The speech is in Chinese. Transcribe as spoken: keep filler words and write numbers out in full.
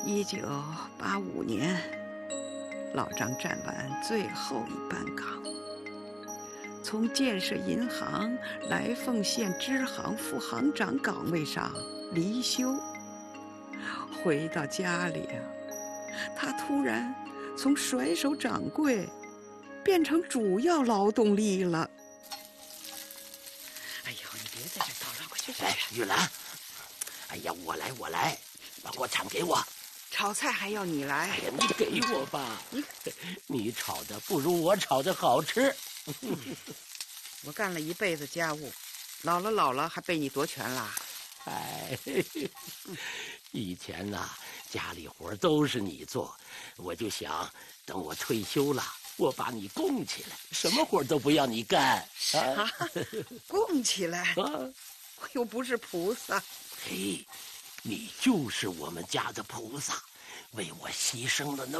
一九八五年，老张站完最后一班岗，从建设银行来凤县支行副行长岗位上离休，回到家里啊，他突然从甩手掌柜变成主要劳动力了。哎呦，你别在这叨叨，快去去！ 哎，玉兰，哎呀，我来，我来，把锅铲给我。 炒菜还要你来？ 哎呀，你给我吧，你你炒的不如我炒的好吃。 嗯、我干了一辈子家务，老了老了还被你夺权啦？ 哎，以前呐、啊，家里活都是你做，我就想等我退休了，我把你供起来，什么活都不要你干啊！ 供起来？ 啊， 我又不是菩萨。 嘿，你就是我们家的菩萨，为我牺牲了那